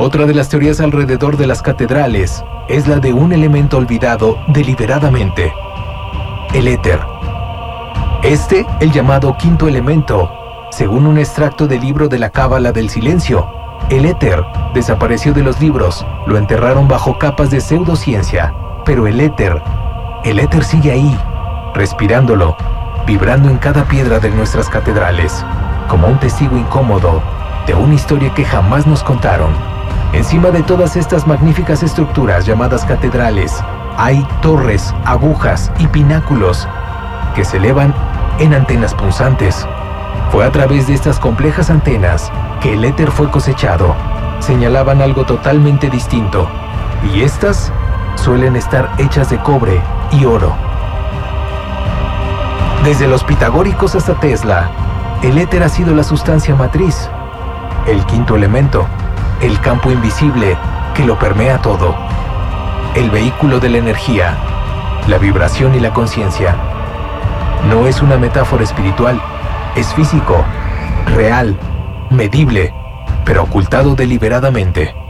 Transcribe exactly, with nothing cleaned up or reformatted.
Otra de las teorías alrededor de las catedrales es la de un elemento olvidado deliberadamente: el éter. Este, el llamado quinto elemento, según un extracto del libro de la Cábala del Silencio, el éter desapareció de los libros, lo enterraron bajo capas de pseudociencia, pero el éter, el éter sigue ahí, respirándolo, vibrando en cada piedra de nuestras catedrales, como un testigo incómodo de una historia que jamás nos contaron. Encima de todas estas magníficas estructuras llamadas catedrales, hay torres, agujas y pináculos que se elevan en antenas punzantes. Fue a través de estas complejas antenas que el éter fue cosechado. Señalaban algo totalmente distinto, y estas suelen estar hechas de cobre y oro. Desde los pitagóricos hasta Tesla, el éter ha sido la sustancia matriz, el quinto elemento, el campo invisible que lo permea todo, el vehículo de la energía, la vibración y la conciencia. No es una metáfora espiritual, es físico, real, medible, pero ocultado deliberadamente.